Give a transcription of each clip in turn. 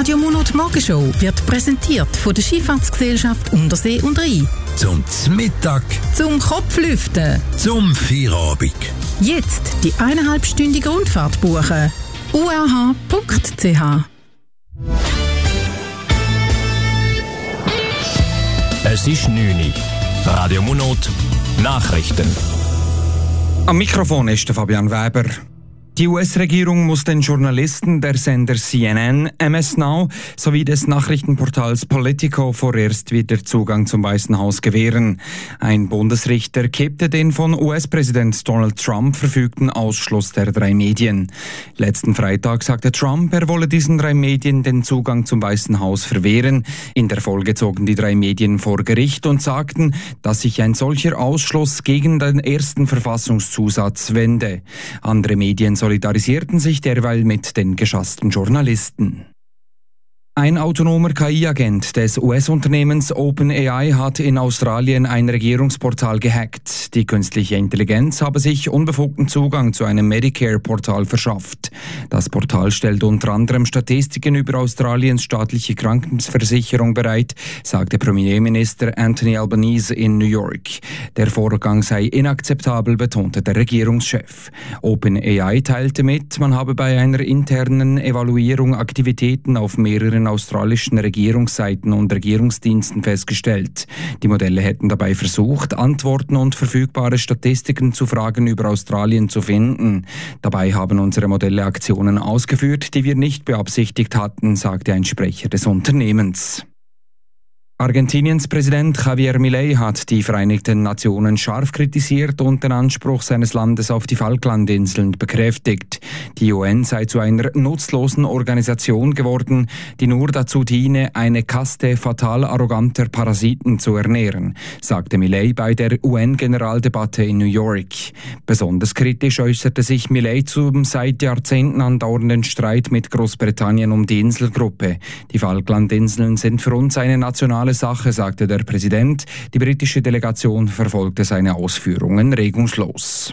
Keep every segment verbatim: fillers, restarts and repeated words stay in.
Radio Monat Morgenshow wird präsentiert von der Schifffahrtsgesellschaft Untersee und Rhein. Zum Mittag, Zum Kopflüften. zum Feierabend. Jetzt die eineinhalbstündige Rundfahrt buchen. u r h punkt c h. Es ist neun Uhr. Radio Monat Nachrichten. Am Mikrofon ist der Fabian Weber. Die U S-Regierung muss den Journalisten der Sender C N N, M S Now sowie des Nachrichtenportals Politico vorerst wieder Zugang zum Weißen Haus gewähren. Ein Bundesrichter kippte den von U S-Präsident Donald Trump verfügten Ausschluss der drei Medien. Letzten Freitag sagte Trump, er wolle diesen drei Medien den Zugang zum Weißen Haus verwehren. In der Folge zogen die drei Medien vor Gericht und sagten, dass sich ein solcher Ausschluss gegen den ersten Verfassungszusatz wende. Andere Medien solidarisierten sich derweil mit den geschassten Journalisten. Ein autonomer K I-Agent des U S-Unternehmens OpenAI hat in Australien ein Regierungsportal gehackt. Die künstliche Intelligenz habe sich unbefugten Zugang zu einem Medicare-Portal verschafft. Das Portal stellt unter anderem Statistiken über Australiens staatliche Krankenversicherung bereit, sagte Premierminister Anthony Albanese in New York. Der Vorgang sei inakzeptabel, betonte der Regierungschef. OpenAI teilte mit, man habe bei einer internen Evaluierung Aktivitäten auf mehreren australischen Regierungsseiten und Regierungsdiensten festgestellt. Die Modelle hätten dabei versucht, Antworten und verfügbare Statistiken zu Fragen über Australien zu finden. Dabei haben unsere Modelle Aktionen ausgeführt, die wir nicht beabsichtigt hatten, sagte ein Sprecher des Unternehmens. Argentiniens Präsident Javier Milei hat die Vereinigten Nationen scharf kritisiert und den Anspruch seines Landes auf die Falklandinseln bekräftigt. Die U N sei zu einer nutzlosen Organisation geworden, die nur dazu diene, eine Kaste fatal arroganter Parasiten zu ernähren, sagte Milei bei der U N-Generaldebatte in New York. Besonders kritisch äußerte sich Milei zum seit Jahrzehnten andauernden Streit mit Großbritannien um die Inselgruppe. Die Falklandinseln sind für uns eine nationale Sache, sagte der Präsident. Die britische Delegation verfolgte seine Ausführungen regungslos.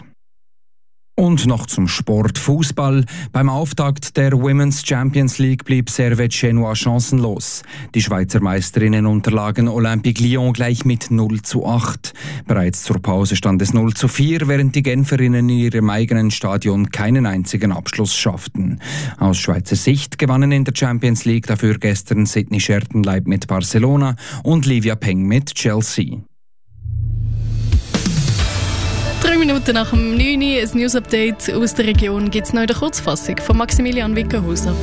Und noch zum Sport Fußball. Beim Auftakt der Women's Champions League blieb Servette Genua chancenlos. Die Schweizer Meisterinnen unterlagen Olympique Lyon gleich mit null zu acht. Bereits zur Pause stand es null zu vier, während die Genferinnen in ihrem eigenen Stadion keinen einzigen Abschluss schafften. Aus Schweizer Sicht gewannen in der Champions League dafür gestern Sydney Schertenleib mit Barcelona und Livia Peng mit Chelsea. Drei Minuten nach dem neun Uhr, ein News-Update aus der Region, gibt es noch in der Kurzfassung von Maximilian Wickenhauser.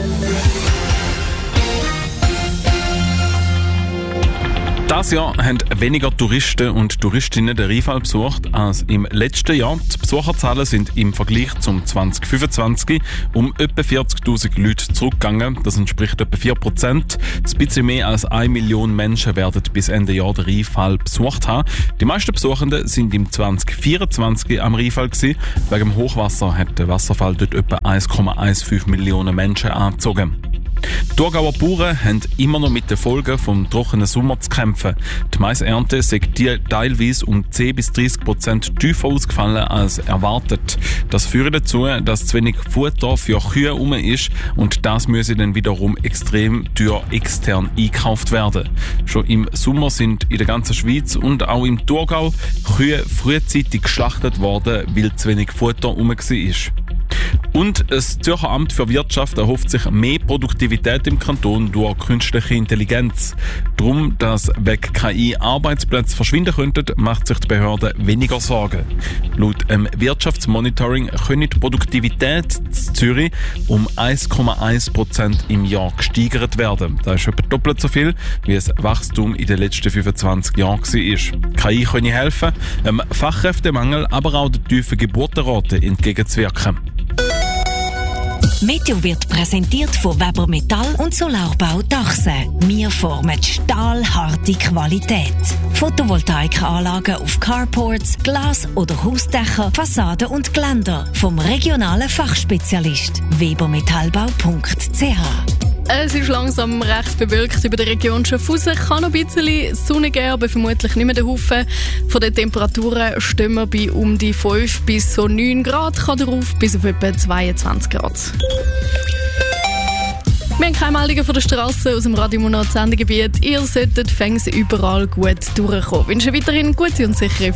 Dieses Jahr haben weniger Touristen und Touristinnen den Rheinfall besucht als im letzten Jahr. Die Besucherzahlen sind im Vergleich zum zwanzig fünfundzwanzig um etwa vierzigtausend Leute zurückgegangen. Das entspricht etwa vier Prozent. Ein bisschen mehr als eine Million Menschen werden bis Ende Jahr den Rheinfall besucht haben. Die meisten Besuchenden sind im zwanzig vierundzwanzig am Rheinfall gewesen. Wegen dem Hochwasser hat der Wasserfall dort etwa eins Komma fünfzehn Millionen Menschen angezogen. Die Thurgauer Bauern haben immer noch mit den Folgen vom trockenen Sommer zu kämpfen. Die Maisernte ist teilweise um zehn bis dreißig Prozent tiefer ausgefallen als erwartet. Das führt dazu, dass zu wenig Futter für Kühe herum ist und das müsse dann wiederum extrem teuer extern eingekauft werden. Schon im Sommer sind in der ganzen Schweiz und auch im Thurgau Kühe frühzeitig geschlachtet worden, weil zu wenig Futter herum war. Und das Zürcher Amt für Wirtschaft erhofft sich mehr Produktivität im Kanton durch künstliche Intelligenz. Darum, dass wegen K I Arbeitsplätze verschwinden könnten, macht sich die Behörde weniger Sorgen. Laut dem Wirtschaftsmonitoring können die Produktivität in Zürich um eins Komma eins Prozent im Jahr gesteigert werden. Das ist etwa doppelt so viel, wie das Wachstum in den letzten fünfundzwanzig Jahren war. K I könne helfen, dem Fachkräftemangel, aber auch der tiefen Geburtenrate entgegenzuwirken. Meteo wird präsentiert von Weber Metall und Solarbau Dachse. Wir formen stahlharte Qualität. Photovoltaikanlagen auf Carports, Glas- oder Hausdächer, Fassaden und Geländer. Vom regionalen Fachspezialist webermetallbau punkt c h. Es ist langsam recht bewölkt über der Region Schaffhausen. Kann noch ein bisschen Sonne geben, aber vermutlich nicht mehr den Haufen. Von den Temperaturen stehen wir bei um die fünf bis so neun Grad, kann der Rauf bis auf etwa zweiundzwanzig Grad. Wir haben keine Meldungen von der Straße aus dem Radio Monat Sendegebiet. Ihr solltet fängs überall gut durchkommen. Wir wünschen weiterhin gute und sichere